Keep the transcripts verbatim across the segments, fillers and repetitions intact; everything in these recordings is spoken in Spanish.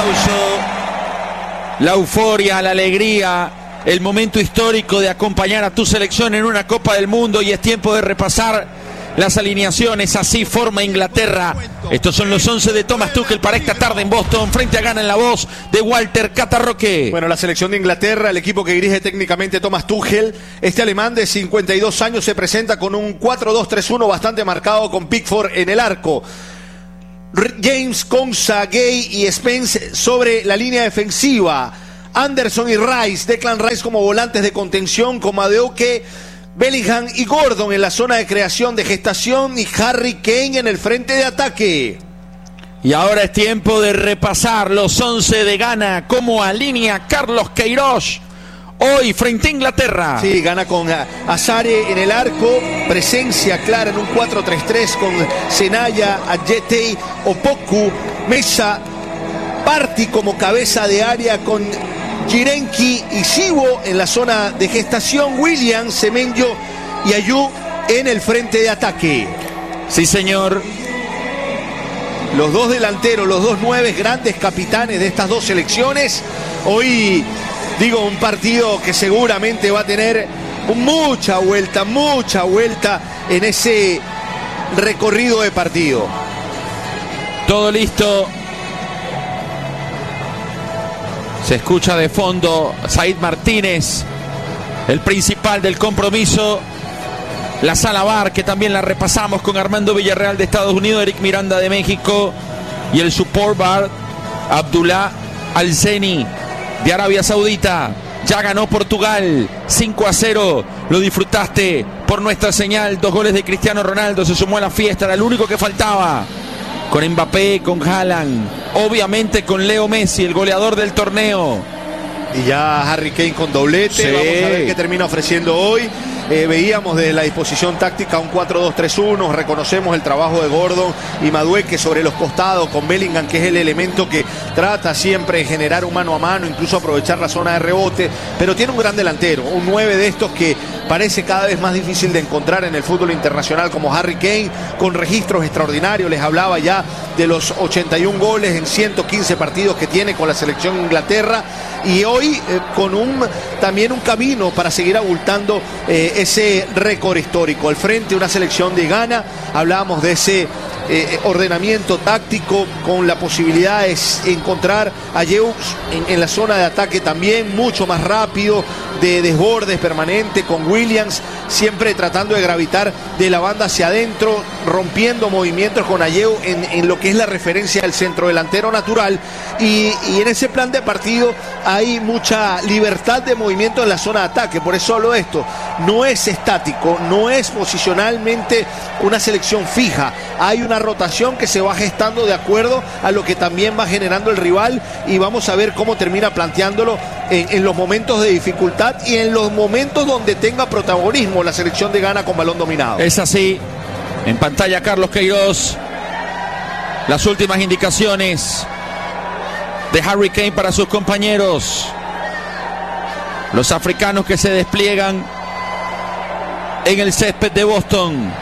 aplauso, la euforia, la alegría, el momento histórico de acompañar a tu selección en una Copa del Mundo, y es tiempo de repasar las alineaciones. Así forma Inglaterra. Estos son los once de Thomas Tuchel para esta tarde en Boston, frente a Ghana, en la voz de Walter Catarroque. Bueno, la selección de Inglaterra, el equipo que dirige técnicamente Thomas Tuchel, este alemán de cincuenta y dos años se presenta con un cuatro dos tres uno bastante marcado, con Pickford en el arco, James, Konsa, Gay y Spence sobre la línea defensiva, Anderson y Rice, Declan Rice como volantes de contención, con Madueke, Bellingham y Gordon en la zona de creación, de gestación, y Harry Kane en el frente de ataque. Y ahora es tiempo de repasar los once de Ghana, como alinea Carlos Queiroz hoy frente a Inglaterra. Sí, Ghana con Azare en el arco, presencia clara en un cuatro tres tres con Senaya, Ajete, Opoku, Mesa, Partey como cabeza de área con Jirenki y Siwo en la zona de gestación, Williams, Semenyo y Ayew en el frente de ataque. Sí, señor. Los dos delanteros, los dos nueve grandes capitanes de estas dos selecciones. Hoy, digo, un partido que seguramente va a tener mucha vuelta, mucha vuelta en ese recorrido de partido. Todo listo. Se escucha de fondo Said Martínez, el principal del compromiso. La sala V A R, que también la repasamos con Armando Villarreal de Estados Unidos, Eric Miranda de México, y el support V A R, Abdullah Al-Zeni de Arabia Saudita. Ya ganó Portugal cinco a cero. Lo disfrutaste por nuestra señal. Dos goles de Cristiano Ronaldo. Se sumó a la fiesta. Era el único que faltaba. Con Mbappé, con Haaland, obviamente con Leo Messi, el goleador del torneo. Y ya Harry Kane con doblete. Sí. Vamos a ver qué termina ofreciendo hoy. Eh, veíamos desde la disposición táctica un cuatro dos tres uno, reconocemos el trabajo de Gordon y Madueke sobre los costados, con Bellingham, que es el elemento que trata siempre de generar un mano a mano, incluso aprovechar la zona de rebote, pero tiene un gran delantero, un nueve de estos que parece cada vez más difícil de encontrar en el fútbol internacional, como Harry Kane, con registros extraordinarios. Les hablaba ya de los ochenta y un goles en ciento quince partidos que tiene con la selección de Inglaterra, y hoy eh, con un también un camino para seguir abultando eh, ese récord histórico. Al frente una selección de Ghana, hablábamos de ese eh, ordenamiento táctico, con la posibilidad de encontrar a Ayew en, en la zona de ataque también, mucho más rápido, de desbordes permanente, con Williams siempre tratando de gravitar de la banda hacia adentro, rompiendo movimientos con Ayew en, en lo que es la referencia del centro delantero natural, y, y en ese plan de partido hay mucha libertad de movimiento en la zona de ataque. Por eso hablo de esto, no es estático, no es posicionalmente una selección fija, hay una rotación que se va gestando de acuerdo a lo que también va generando el rival, y vamos a ver cómo termina planteándolo en, en los momentos de dificultad y en los momentos donde tenga protagonismo la selección de Ghana con balón dominado. Es así. En pantalla Carlos Queiroz, las últimas indicaciones de Harry Kane para sus compañeros, los africanos que se despliegan en el césped de Boston.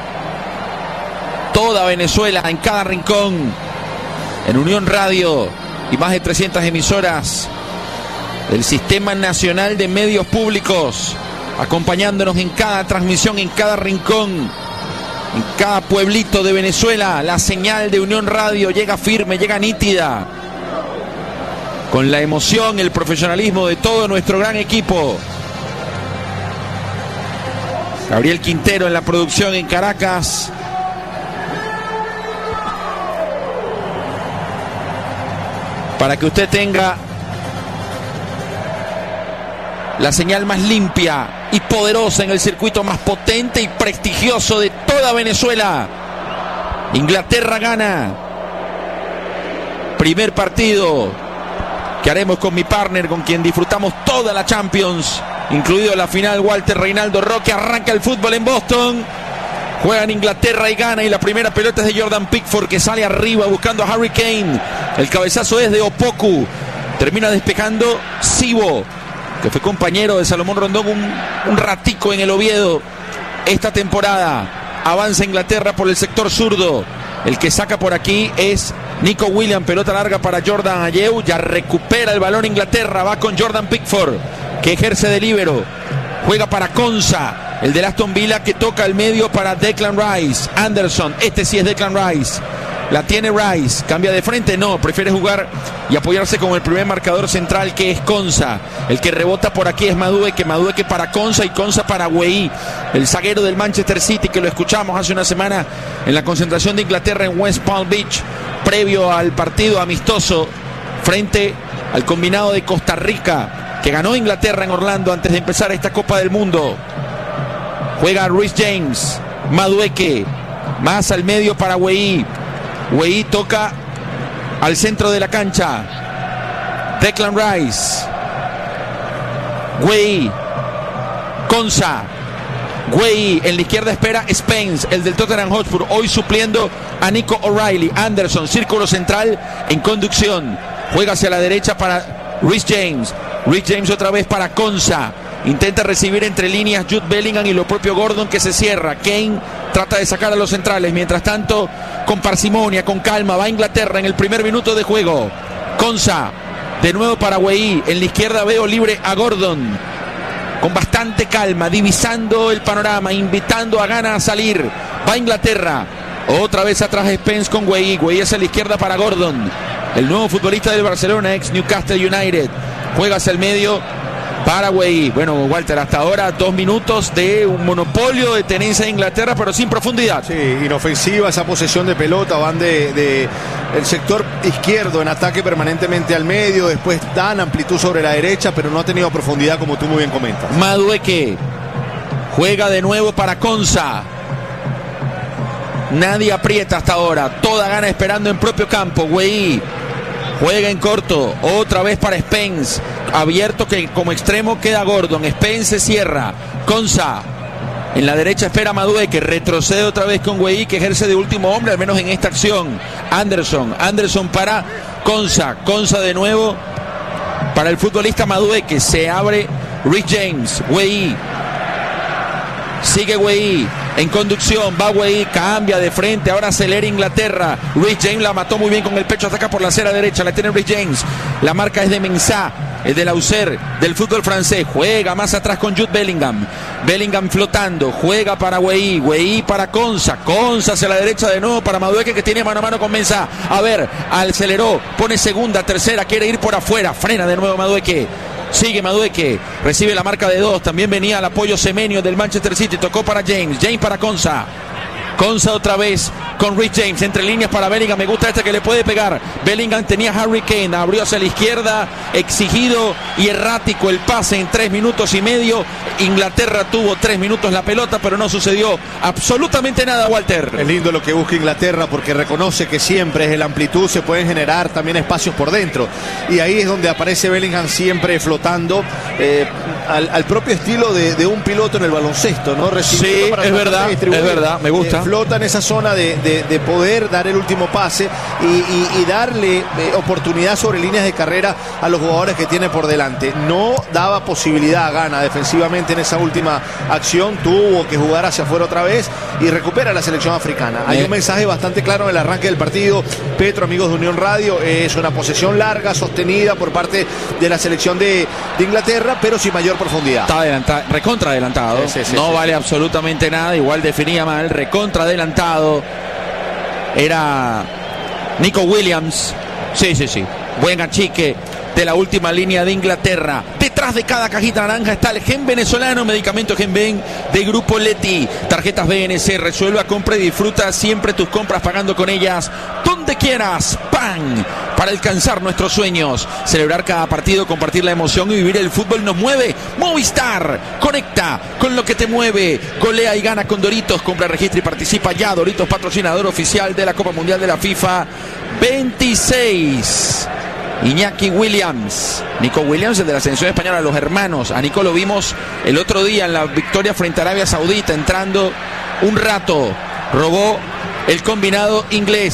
Toda Venezuela en cada rincón, en Unión Radio y más de trescientas emisoras del Sistema Nacional de Medios Públicos, acompañándonos en cada transmisión, en cada rincón, en cada pueblito de Venezuela. La señal de Unión Radio llega firme, llega nítida, con la emoción, el profesionalismo de todo nuestro gran equipo. Gabriel Quintero en la producción en Caracas. Para que usted tenga la señal más limpia y poderosa en el circuito más potente y prestigioso de toda Venezuela. Inglaterra gana. Primer partido que haremos con mi partner, con quien disfrutamos toda la Champions, incluido la final, Walter Reinaldo Roque. Arranca el fútbol en Boston. Juegan Inglaterra y Ghana, y la primera pelota es de Jordan Pickford, que sale arriba buscando a Harry Kane. El cabezazo es de Opoku. Termina despejando Siwo, que fue compañero de Salomón Rondón un, un ratico en el Oviedo esta temporada. Avanza Inglaterra por el sector zurdo. El que saca por aquí es Nico Williams, pelota larga para Jordan Ayew, ya recupera el balón Inglaterra, va con Jordan Pickford, que ejerce de líbero, juega para Konsa, el de Aston Villa, que toca el medio para Declan Rice. Anderson, este sí es Declan Rice, la tiene Rice, cambia de frente, no, prefiere jugar y apoyarse con el primer marcador central, que es Konsa. El que rebota por aquí es Madueke, Madueke para Konsa y Konsa para Weah, el zaguero del Manchester City, que lo escuchamos hace una semana en la concentración de Inglaterra en West Palm Beach, previo al partido amistoso frente al combinado de Costa Rica, que ganó Inglaterra en Orlando antes de empezar esta Copa del Mundo. Juega Reece James, Madueke, más al medio para Weah. Weah toca al centro de la cancha. Declan Rice. Weah. Konsa. Weah. En la izquierda espera Spence, el del Tottenham Hotspur, hoy supliendo a Nico O'Reilly. Anderson, círculo central en conducción. Juega hacia la derecha para Reece James. Reece James otra vez para Konsa. Intenta recibir entre líneas Jude Bellingham y lo propio Gordon, que se cierra. Kane trata de sacar a los centrales. Mientras tanto, con parsimonia, con calma, va Inglaterra en el primer minuto de juego. Konsa, de nuevo para Weah. En la izquierda veo libre a Gordon. Con bastante calma, divisando el panorama, invitando a Ghana a salir. Va Inglaterra. Otra vez atrás Spence con Weah. Weah hacia la izquierda para Gordon, el nuevo futbolista del Barcelona, ex Newcastle United. Juega hacia el medio para Weah. Bueno, Walter, hasta ahora dos minutos de un monopolio de tenencia de Inglaterra, pero sin profundidad. Sí, inofensiva esa posesión de pelota, van de, de el sector izquierdo en ataque permanentemente al medio, después dan amplitud sobre la derecha, pero no ha tenido profundidad, como tú muy bien comentas. Madueke juega de nuevo para Konsa. Nadie aprieta hasta ahora, toda Ghana esperando en propio campo. Weah juega en corto, otra vez para Spence, abierto, que como extremo queda Gordon. Spence se cierra. Konsa en la derecha espera Madueke, que retrocede otra vez con Weah, que ejerce de último hombre, al menos en esta acción. Anderson, Anderson para Konsa, Konsa de nuevo para el futbolista Madueke, que se abre Reece James. Weah, sigue Weah en conducción, va Weah, cambia de frente, ahora acelera Inglaterra. Reece James la mató muy bien con el pecho, ataca por la acera derecha, la tiene Reece James. La marca es de Mensah, el del Auxerre del fútbol francés. Juega más atrás con Jude Bellingham. Bellingham flotando, juega para Weah, Weah para Konsa, Konsa hacia la derecha de nuevo para Madueke, que tiene mano a mano con Mensah. A ver, aceleró, pone segunda, tercera, quiere ir por afuera, frena de nuevo Madueke. Sigue Madueke, recibe la marca de dos. También venía el apoyo Semenyo del Manchester City. Tocó para James, James para Konsa. Konsa otra vez con Reece James, entre líneas para Bellingham. Me gusta este que le puede pegar. Bellingham tenía Harry Kane, abrió hacia la izquierda, exigido y errático el pase en tres minutos y medio. Inglaterra tuvo tres minutos la pelota, pero no sucedió absolutamente nada, Walter. Es lindo lo que busca Inglaterra, porque reconoce que siempre es la amplitud, se pueden generar también espacios por dentro, y ahí es donde aparece Bellingham, siempre flotando, eh, al, al propio estilo de, de un piloto en el baloncesto, ¿no? Recibiendo sí, para es verdad, es verdad, me gusta. Eh, flota en esa zona de, de, de poder dar el último pase y, y, y darle eh, oportunidad sobre líneas de carrera a los jugadores que tiene por delante. No daba posibilidad a Ghana defensivamente en esa última acción, tuvo que jugar hacia afuera otra vez y recupera la selección africana. Hay un mensaje bastante claro en el arranque del partido. Petro, amigos de Unión Radio, es una posesión larga, sostenida por parte de la selección de, de Inglaterra, pero sin mayor profundidad. Está adelantado, recontra adelantado, sí, sí, sí, no sí, vale sí. absolutamente nada, igual definía mal, recontra adelantado. Era Nico Williams, sí, sí, sí, buen achique de la última línea de Inglaterra. Detrás de cada cajita naranja está el Gen venezolano, medicamento Gen Ben de Grupo Leti. Tarjetas B N C, resuelva, compra y disfruta siempre tus compras pagando con ellas donde quieras. ¡Pan! Para alcanzar nuestros sueños, celebrar cada partido, compartir la emoción y vivir el fútbol nos mueve. Movistar, conecta con lo que te mueve. Golea y gana con Doritos. Compra, registra y participa ya. Doritos, patrocinador oficial de la Copa Mundial de la FIFA veintiséis. Iñaki Williams, Nico Williams, el de la selección española, los hermanos. A Nico lo vimos el otro día en la victoria frente a Arabia Saudita, entrando un rato, robó el combinado inglés.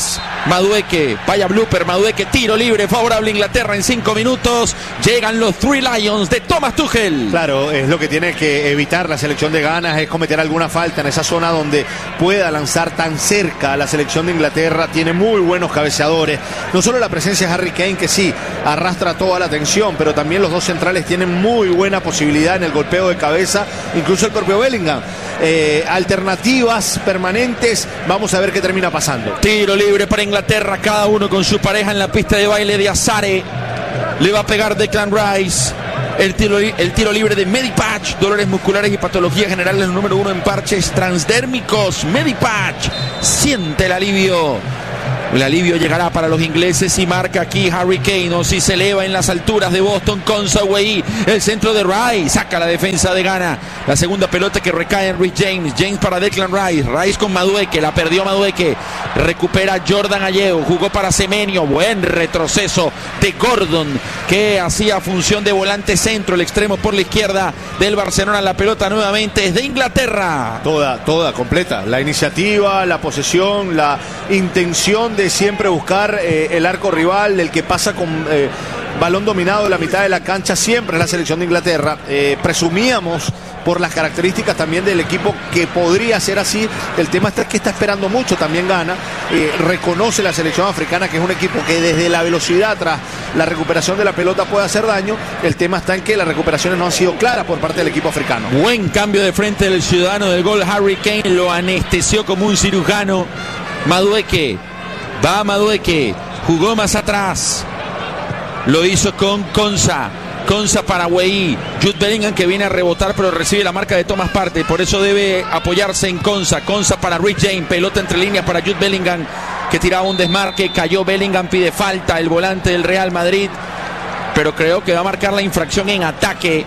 Madueke, vaya blooper, Madueke, tiro libre, favorable a Inglaterra en cinco minutos. Llegan los Three Lions de Thomas Tuchel. Claro, es lo que tiene que evitar la selección de Ghana, es cometer alguna falta en esa zona donde pueda lanzar tan cerca a la selección de Inglaterra. Tiene muy buenos cabeceadores. No solo la presencia de Harry Kane, que sí, arrastra toda la atención, pero también los dos centrales tienen muy buena posibilidad en el golpeo de cabeza, incluso el propio Bellingham. Eh, alternativas permanentes, vamos a ver qué termina pasando. Tiro libre para Inglaterra, cada uno con su pareja en la pista de baile de Azare. Le va a pegar Declan Rice. El tiro, el tiro libre de Medipatch, dolores musculares y patologías generales, el número uno en parches transdérmicos. Medipatch, siente el alivio. El alivio llegará para los ingleses y marca aquí Harry Kane. O si se eleva en las alturas de Boston con Saway. El centro de Rice, saca la defensa de Ghana. La segunda pelota que recae en Rhys James. James para Declan Rice. Rice con Madueke, la perdió Madueke. Recupera Jordan Ayew, jugó para Semenyo. Buen retroceso de Gordon, que hacía función de volante centro. El extremo por la izquierda del Barcelona. La pelota nuevamente es de Inglaterra. Toda, toda, completa. La iniciativa, la posesión, la intención de siempre buscar eh, el arco rival, el que pasa con eh, balón dominado en la mitad de la cancha, siempre es la selección de Inglaterra. Eh, presumíamos por las características también del equipo que podría ser así. El tema es que está esperando mucho también Ghana. Eh, reconoce la selección africana que es un equipo que desde la velocidad tras la recuperación de la pelota puede hacer daño. El tema está en que las recuperaciones no han sido claras por parte del equipo africano. Buen cambio de frente del ciudadano del gol. Harry Kane lo anestesió como un cirujano. Madueke, va Madueke, jugó más atrás. Lo hizo con Konsa. Konsa para Weah. Jude Bellingham, que viene a rebotar pero recibe la marca de Thomas Partey, por eso debe apoyarse en Konsa. Konsa para Rhys James, pelota entre líneas para Jude Bellingham, que tiraba un desmarque, cayó Bellingham, pide falta el volante del Real Madrid, pero creo que va a marcar la infracción en ataque.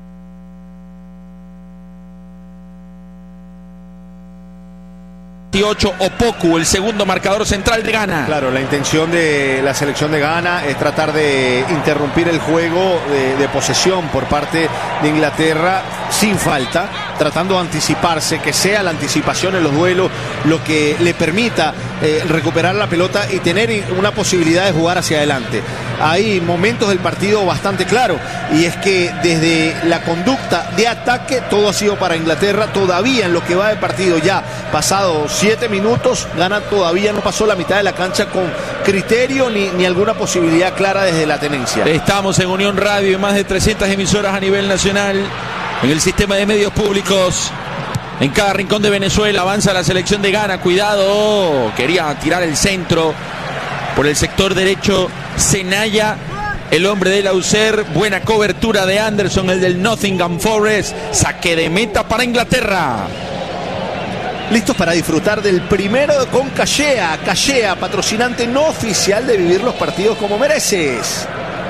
dieciocho Opoku, el segundo marcador central de Ghana. Claro, la intención de la selección de Ghana es tratar de interrumpir el juego de, de posesión por parte de Inglaterra sin falta, tratando de anticiparse, que sea la anticipación en los duelos lo que le permita eh, recuperar la pelota y tener una posibilidad de jugar hacia adelante. Hay momentos del partido bastante claros, y es que desde la conducta de ataque todo ha sido para Inglaterra. Todavía en lo que va de partido, ya pasados siete minutos, Ghana todavía no pasó la mitad de la cancha con criterio ni, ni alguna posibilidad clara desde la tenencia. Estamos en Unión Radio y más de trescientas emisoras a nivel nacional, en el sistema de medios públicos, en cada rincón de Venezuela. Avanza la selección de Ghana, cuidado, quería tirar el centro por el sector derecho Senaya, el hombre de Lauser. Buena cobertura de Anderson, el del Nottingham Forest. Saque de meta para Inglaterra. Listos para disfrutar del primero con Cachea. Cachea, patrocinante no oficial de Vivir los Partidos Como Mereces.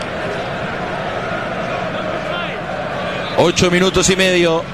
Ocho minutos y medio.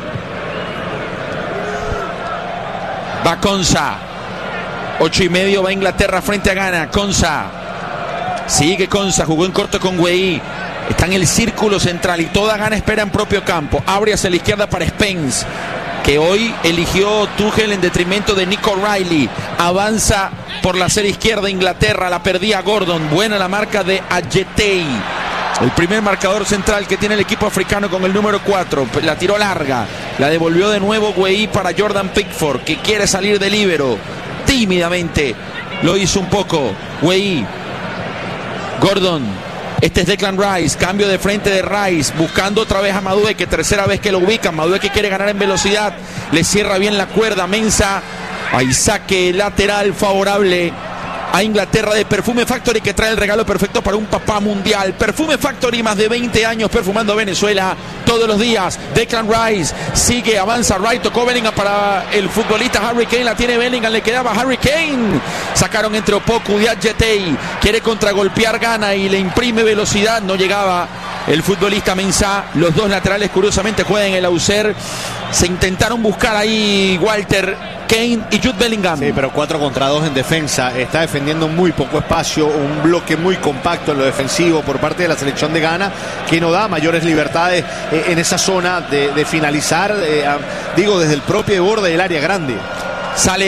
Va Konsa. Ocho y medio, va Inglaterra frente a Ghana. Konsa. Sigue Konsa, jugó en corto con Weah. Está en el círculo central y toda Ghana espera en propio campo. Abre hacia la izquierda para Spence, que hoy eligió Tuchel en detrimento de Nico Riley. Avanza por la serie izquierda Inglaterra, la perdía Gordon. Buena la marca de Adjetey, el primer marcador central que tiene el equipo africano con el número cuatro. La tiró larga, la devolvió de nuevo Weah para Jordan Pickford, que quiere salir de líbero. Tímidamente lo hizo un poco Weah. Gordon, este es Declan Rice, cambio de frente de Rice, buscando otra vez a Madueke, tercera vez que lo ubican. Madueke quiere ganar en velocidad, le cierra bien la cuerda Mensah. Hay saque lateral favorable a Inglaterra de Perfume Factory, que trae el regalo perfecto para un papá mundial. Perfume Factory, más de veinte años perfumando a Venezuela todos los días. Declan Rice sigue, avanza Rice, tocó Bellingham para el futbolista Harry Kane, la tiene Bellingham, le quedaba Harry Kane. Sacaron entre Opoku y Adjetey, quiere contragolpear Ghana y le imprime velocidad, no llegaba el futbolista Mensah. Los dos laterales curiosamente juegan en el Auxerre. Se intentaron buscar ahí Walter, Kane y Jude Bellingham. Sí, pero cuatro contra dos en defensa. Está defendiendo muy poco espacio, un bloque muy compacto en lo defensivo por parte de la selección de Ghana, que no da mayores libertades eh, en esa zona de, de finalizar, eh, a, digo, desde el propio borde del área grande. Sale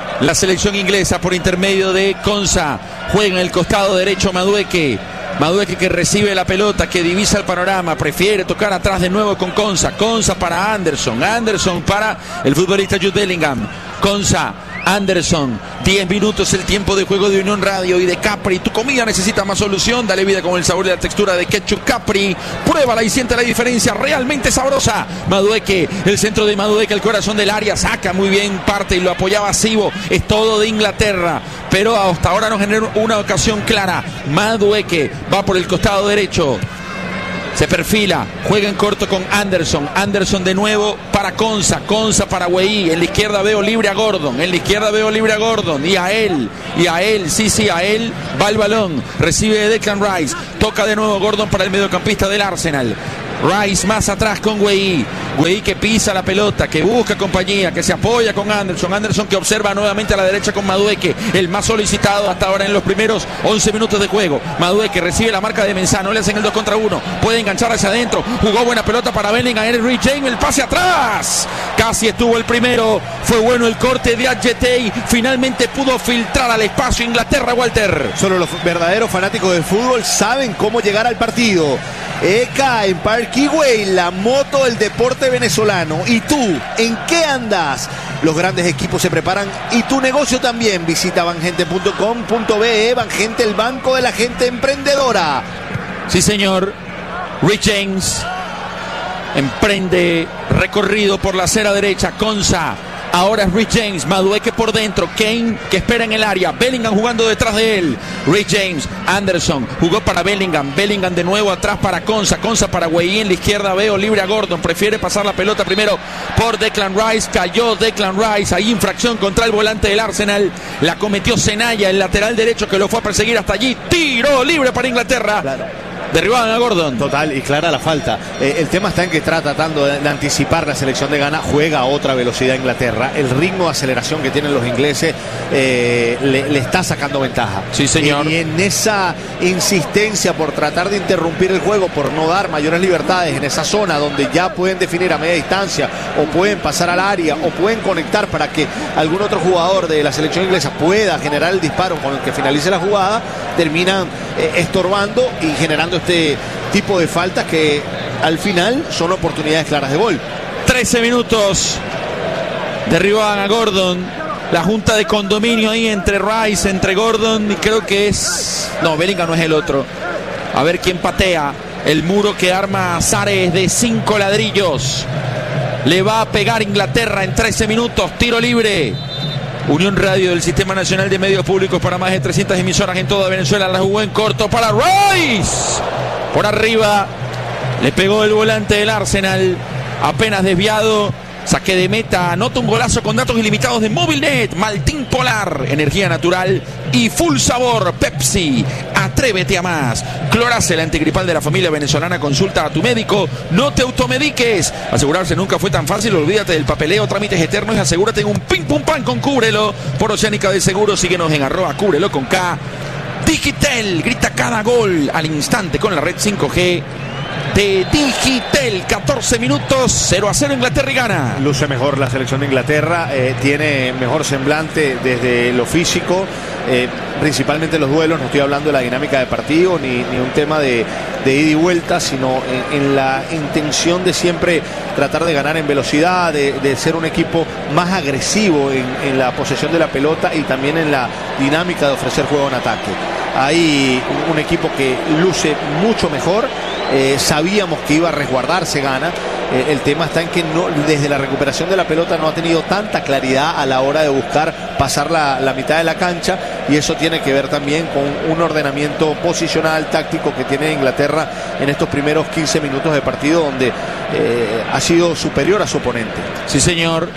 la selección inglesa por intermedio de Konsa. Juega en el costado derecho Madueke. Madueke que recibe la pelota, que divisa el panorama, prefiere tocar atrás de nuevo con Konsa. Konsa para Anderson, Anderson para el futbolista Jude Bellingham. Konsa, Anderson, diez minutos el tiempo de juego de Unión Radio y de Capri. Tu comida necesita más solución, dale vida con el sabor y la textura de ketchup Capri. Pruébala y siente la diferencia, realmente sabrosa. Madueke, el centro de Madueke, el corazón del área, saca muy bien, parte y lo apoyaba Sibo. Es todo de Inglaterra, pero hasta ahora no generó una ocasión clara. Madueke va por el costado derecho. Se perfila, juega en corto con Anderson. Anderson de nuevo para Konsa. Konsa para Weí. En la izquierda veo libre a Gordon. En la izquierda veo libre a Gordon. Y a él. Y a él. Sí, sí, a él. Va el balón. Recibe de Declan Rice. Toca de nuevo Gordon para el mediocampista del Arsenal. Rice más atrás con Weí. Weí que pisa la pelota, que busca compañía, que se apoya con Anderson. Anderson que observa nuevamente a la derecha con Madueke, el más solicitado hasta ahora en los primeros once minutos de juego. Madueke recibe la marca de Mensah, no le hacen el dos contra uno. Puede enganchar hacia adentro. Jugó buena pelota para Bellingham. Henry James, el pase atrás. Casi estuvo el primero. Fue bueno el corte de Adjetey. Finalmente pudo filtrar al espacio Inglaterra, Walter. Solo los verdaderos fanáticos del fútbol saben cómo llegar al partido. Eka en Parkway, la moto del deporte venezolano. ¿Y tú, en qué andas? Los grandes equipos se preparan y tu negocio también. Visita bangente punto com punto be. Bangente, el banco de la gente emprendedora. Sí, señor. Rich James emprende recorrido por la acera derecha. Konsa. Ahora es Rich James, Madueke por dentro, Kane que espera en el área, Bellingham jugando detrás de él. Rich James, Anderson jugó para Bellingham, Bellingham de nuevo atrás para Konsa, Konsa para Weí. En la izquierda veo libre a Gordon, prefiere pasar la pelota primero por Declan Rice. Cayó Declan Rice, hay infracción contra el volante del Arsenal, la cometió Senaya, el lateral derecho que lo fue a perseguir hasta allí. Tiro libre para Inglaterra. Claro. Derribaban a Gordon. Total y clara la falta. Eh, el tema está en que está tratando de, de anticipar la selección de Ghana. Juega a otra velocidad Inglaterra. El ritmo de aceleración que tienen los ingleses eh, le, le está sacando ventaja. Sí, señor. Y, y en esa insistencia por tratar de interrumpir el juego, por no dar mayores libertades en esa zona donde ya pueden definir a media distancia o pueden pasar al área o pueden conectar para que algún otro jugador de la selección inglesa pueda generar el disparo con el que finalice la jugada, terminan eh, estorbando y generando este tipo de faltas que al final son oportunidades claras de gol. trece minutos. Derribaban a Gordon. La junta de condominio ahí entre Rice, entre Gordon y creo que es... No, Bellingham no es el otro. A ver quién patea. El muro que arma Zares de cinco ladrillos. Le va a pegar Inglaterra en trece minutos. Tiro libre. Unión Radio del Sistema Nacional de Medios Públicos para más de trescientas emisoras en toda Venezuela. La jugó en corto para Rice. Por arriba le pegó el volante del Arsenal. Apenas desviado. Saque de meta, anota un golazo con datos ilimitados de Movilnet, Maltín Polar, energía natural y full sabor, Pepsi. Atrévete a más. Clorace, el antigripal de la familia venezolana. Consulta a tu médico, no te automediques. Asegurarse nunca fue tan fácil, olvídate del papeleo, trámites eternos y asegúrate en un pim pum pan con Cúbrelo. Por Oceánica de Seguros, síguenos en arroba Cúbrelo con K. Digitel, grita cada gol al instante con la red cinco G de Digitel. Catorce minutos, cero a cero Inglaterra y Ghana. Luce mejor la selección de Inglaterra, eh, tiene mejor semblante desde lo físico, eh, principalmente los duelos. No estoy hablando de la dinámica de partido ni, ni un tema de, de ida y vuelta, sino en, en la intención de siempre tratar de ganar en velocidad, de, de ser un equipo más agresivo en, en la posesión de la pelota y también en la dinámica de ofrecer juego en ataque. Hay un, un equipo que luce mucho mejor. Eh, sabíamos que iba a resguardarse Ghana. Eh, el tema está en que no, desde la recuperación de la pelota no ha tenido tanta claridad a la hora de buscar pasar la, la mitad de la cancha, y eso tiene que ver también con un ordenamiento posicional, táctico que tiene Inglaterra en estos primeros quince minutos de partido, donde eh, ha sido superior a su oponente. Sí, señor.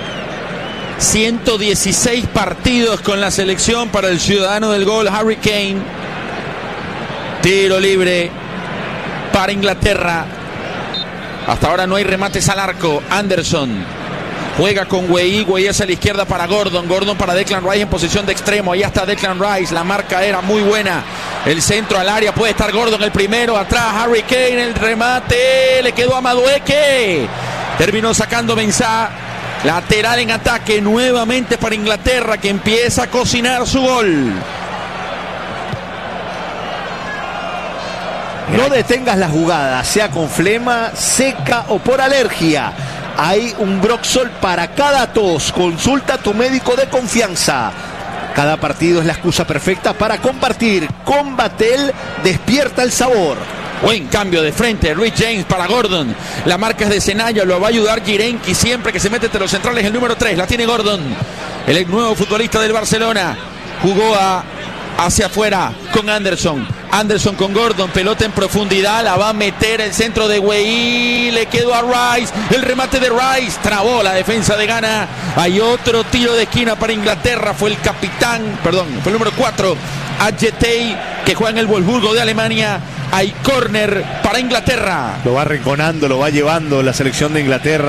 ciento dieciséis partidos con la selección para el ciudadano del gol, Harry Kane. Tiro libre para Inglaterra. Hasta ahora no hay remates al arco. Anderson juega con Weí. Weí hacia la izquierda para Gordon. Gordon para Declan Rice en posición de extremo. Ahí está Declan Rice. La marca era muy buena. El centro al área. Puede estar Gordon el primero. Atrás Harry Kane. El remate le quedó a Madueke. Terminó sacando Mensah. Lateral en ataque nuevamente para Inglaterra, que empieza a cocinar su gol. No detengas la jugada, sea con flema, seca o por alergia. Hay un Broxol para cada tos. Consulta a tu médico de confianza. Cada partido es la excusa perfecta para compartir. Con Batel despierta el sabor. Buen cambio de frente, Luis James para Gordon. La marca es de Senaya, lo va a ayudar Girenki siempre que se mete entre los centrales. El número tres, la tiene Gordon. El nuevo futbolista del Barcelona. Jugó a, hacia afuera con Anderson. Anderson con Gordon, pelota en profundidad, la va a meter el centro de Güey, le quedó a Rice, el remate de Rice, trabó la defensa de Ghana. Hay otro tiro de esquina para Inglaterra, fue el capitán, perdón, fue el número cuatro, Adjetey, que juega en el Wolfsburgo de Alemania. Hay córner para Inglaterra. Lo va arrinconando, lo va llevando la selección de Inglaterra.